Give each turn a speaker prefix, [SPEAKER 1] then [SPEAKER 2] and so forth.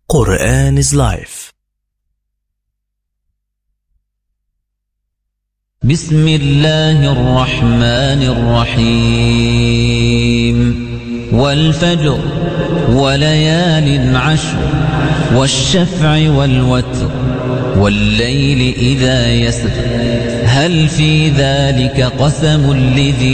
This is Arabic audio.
[SPEAKER 1] Quran is life.
[SPEAKER 2] بسم الله الرحمن الرحيم والفجر وليال عشر والشفع والوتر والليل إذا يسر هل في ذلك قسم لذي